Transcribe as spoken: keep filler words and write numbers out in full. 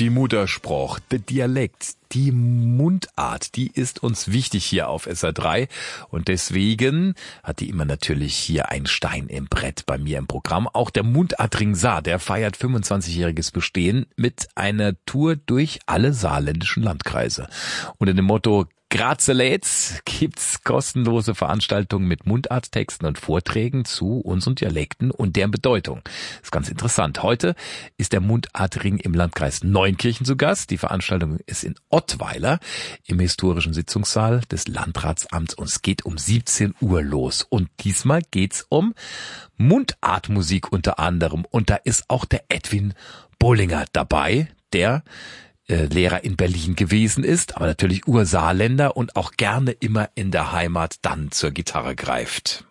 Die Muttersprache, der Dialekt, die Mundart, die ist uns wichtig hier auf S R drei und deswegen hat die immer natürlich hier ein Stein im Brett bei mir im Programm. Auch der Mundartring Saar, der feiert fünfundzwanzigjähriges Bestehen mit einer Tour durch alle saarländischen Landkreise. Unter dem Motto Grazeläts gibt's kostenlose Veranstaltungen mit Mundarttexten und Vorträgen zu unseren Dialekten und deren Bedeutung. Das ist ganz interessant. Heute ist der Mundartring im Landkreis Neunkirchen zu Gast. Die Veranstaltung ist in Ottweiler im historischen Sitzungssaal des Landratsamts und es geht um siebzehn Uhr los. Und diesmal geht's um Mundartmusik unter anderem. Und da ist auch der Edwin Bollinger dabei, der Lehrer in Berlin gewesen ist, aber natürlich Ursaarländer und auch gerne immer in der Heimat dann zur Gitarre greift.